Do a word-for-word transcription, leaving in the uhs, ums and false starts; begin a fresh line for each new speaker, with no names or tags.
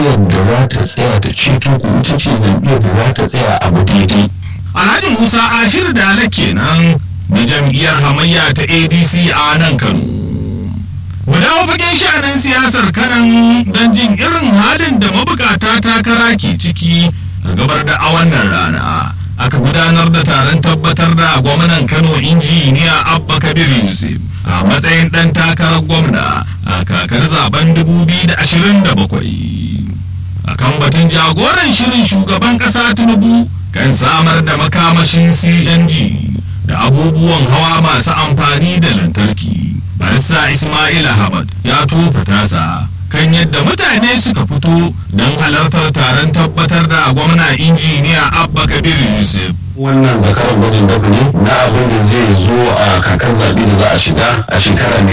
jam'iyyar da za ta tsaya ta ceto ku ita ce jam'iyyar da za ta tsaya abu daidai.
Alhaji Musa Ashir Dala kenan na jam'iyyar hamayya ta A D C a nan Kano. Mu dawo fagen sha'anin siyasar kanan don jin irin halin da mabukata takara ke ciki a gabar da a wannan rana. Aka gudanar da taron tabbatar da gwamnan Kano injiniya Abba Kabir Yusuf a matsayin ɗan takarar gwamna a kakar zaben dubu biyu da ashirin da bakwai. A kan batun jagoran shirin shugaban ƙasa Tinubu kan samar da makamashin C N G da abubuwan hawa masu amfani da lantarki. Barista Ismail Ahmad ya tofa tasa kan yadda mutane suka fito don halartar taron tabbatar da gwamna injiniya Abba Kabir Yusuf.
Wannan zakarar gwajin dafa ne na abin da zai zo a kakan zaɓe da za a shiga a shekara